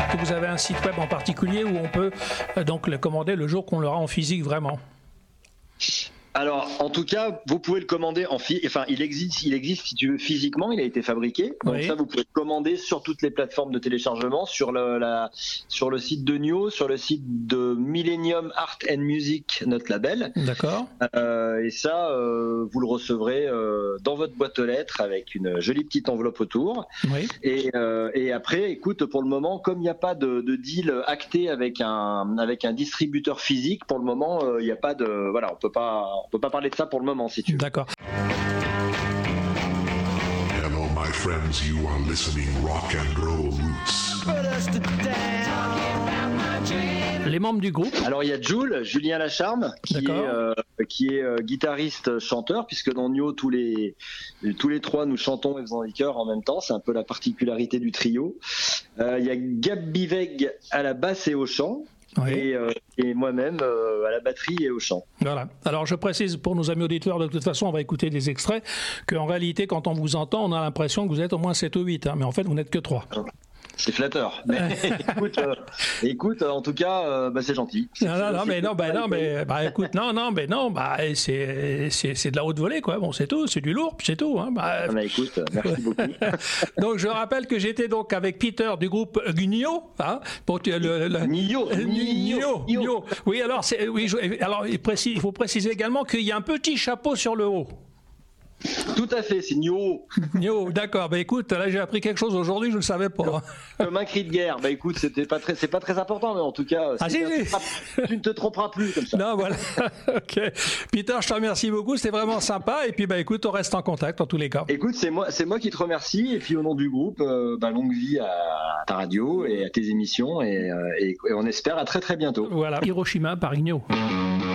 que vous avez un site web en particulier où on peut donc le commander le jour qu'on l'aura en physique vraiment? Alors, en tout cas, vous pouvez le commander il existe si tu veux physiquement, il a été fabriqué. Donc oui. Ça, vous pouvez le commander sur toutes les plateformes de téléchargement, sur le site de Nio, sur le site de Millennium Art and Music, notre label. D'accord. Et ça, vous le recevrez dans votre boîte aux lettres avec une jolie petite enveloppe autour. Oui. Et après, écoute, pour le moment, comme il n'y a pas de deal acté avec un distributeur physique, pour le moment, il n'y a pas de, voilà, on peut pas parler de ça pour le moment, si tu veux. D'accord. Hello, my friends, you are listening Rock and Roll Roots. Les membres du groupe. Alors il y a Julien Lacharme, qui est guitariste chanteur, puisque dans Nio tous les trois nous chantons et faisons des chœurs en même temps, c'est un peu la particularité du trio. Il y a Gab Biveg à la basse et au chant. Oui. Et moi-même à la batterie et au chant. Voilà. Alors je précise pour nos amis auditeurs, de toute façon on va écouter des extraits, qu'en réalité quand on vous entend on a l'impression que vous êtes au moins 7 ou 8, hein, mais en fait vous n'êtes que 3. C'est flatteur. Mais écoute, en tout cas, c'est gentil. Écoute, c'est de la haute volée, quoi. Bon, c'est tout, c'est du lourd, puis c'est tout. Hein. Écoute, merci beaucoup. Donc, je rappelle que j'étais donc avec Peter du groupe Nio, hein, pour Nio. Oui, alors, il faut préciser également qu'il y a un petit chapeau sur le haut. Tout à fait, c'est Nio. Nio, d'accord. Écoute, là j'ai appris quelque chose aujourd'hui, je ne le savais pas. Comme un cri de guerre. Écoute, c'est pas très important, mais en tout cas, tu ne te tromperas plus comme ça. Non, voilà. Ok. Peter, je te remercie beaucoup, c'était vraiment sympa. Et puis, écoute, on reste en contact en tous les cas. Écoute, c'est moi qui te remercie. Et puis, au nom du groupe, longue vie à ta radio et à tes émissions. Et on espère à très très bientôt. Voilà. Hiroshima par Nio.